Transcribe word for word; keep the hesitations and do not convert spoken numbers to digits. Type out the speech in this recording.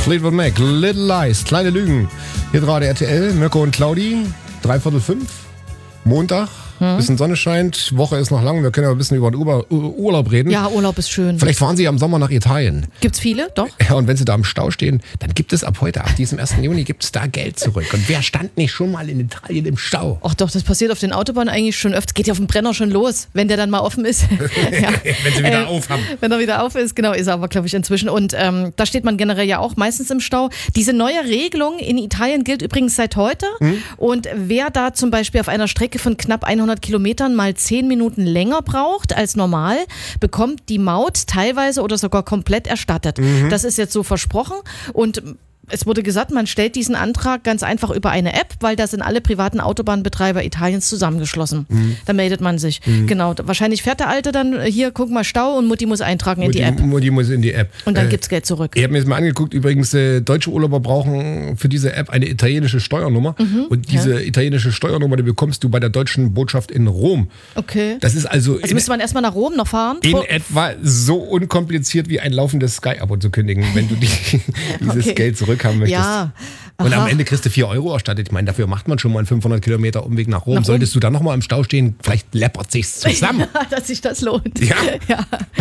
Fleetwood Mac, Little Lies, kleine Lügen. Hier gerade R T L, Mirko und Claudi, dreiviertel fünf, Montag. Hm. Bisschen Sonne scheint, Woche ist noch lang, wir können ja ein bisschen über den Ur- Urlaub reden. Ja, Urlaub ist schön. Vielleicht fahren Sie ja im Sommer nach Italien. Gibt's viele? Doch. Ja, und wenn Sie da im Stau stehen, dann gibt es ab heute, ab diesem ersten Juni, gibt es da Geld zurück. Und wer stand nicht schon mal in Italien im Stau? Ach doch, das passiert auf den Autobahnen eigentlich schon öfter. Geht ja auf dem Brenner schon los, wenn der dann mal offen ist. Ja. Wenn sie wieder äh, auf haben. Wenn er wieder auf ist, genau, ist er aber, glaube ich, inzwischen. Und ähm, da steht man generell ja auch meistens im Stau. Diese neue Regelung in Italien gilt übrigens seit heute. Hm? Und wer da zum Beispiel auf einer Strecke von knapp hundert Kilometern mal zehn Minuten länger braucht als normal, bekommt die Maut teilweise oder sogar komplett erstattet. Mhm. Das ist jetzt so versprochen und es wurde gesagt, man stellt diesen Antrag ganz einfach über eine App, weil da sind alle privaten Autobahnbetreiber Italiens zusammengeschlossen. Mhm. Da meldet man sich. Mhm. Genau. Wahrscheinlich fährt der Alte dann, hier, guck mal, Stau und Mutti muss eintragen Mutti, in die App. Mutti muss in die App. Und dann äh, gibt's Geld zurück. Ich habe mir jetzt mal angeguckt, übrigens, äh, deutsche Urlauber brauchen für diese App eine italienische Steuernummer. Mhm. Und diese ja. italienische Steuernummer, die bekommst du bei der deutschen Botschaft in Rom. Okay. Das ist also... Also müsste man erstmal nach Rom noch fahren? In etwa so unkompliziert wie ein laufendes Sky-Abo zu kündigen, wenn du die, dieses okay. Geld zurückhaben möchtest. Ja. Und Aha. am Ende kriegst du vier Euro erstattet. Ich meine, dafür macht man schon mal einen fünfhundert Kilometer Umweg nach Rom. Nach Rom. Solltest du dann nochmal im Stau stehen, vielleicht läppert sich's zusammen. Ja, dass sich das lohnt. Ja. Ja.